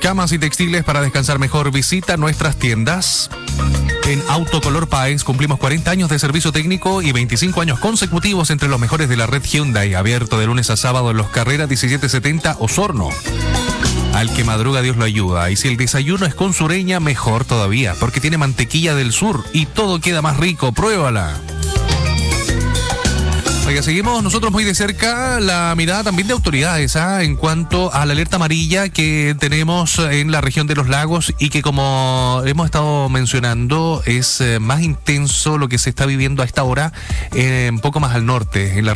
camas y textiles para descansar mejor. Visita nuestras tiendas. En Autocolor Páez cumplimos 40 años de servicio técnico y 25 años consecutivos entre los mejores de la red Hyundai. Abierto de lunes a sábado en Los Carreras 1770 Osorno. Al que madruga Dios lo ayuda. Y si el desayuno es con sureña, mejor todavía, porque tiene mantequilla del sur y todo queda más rico. Pruébala. Oiga, seguimos nosotros muy de cerca la mirada también de autoridades en cuanto a la alerta amarilla que tenemos en la región de los lagos y que, como hemos estado mencionando, es más intenso lo que se está viviendo a esta hora un poco más al norte, en la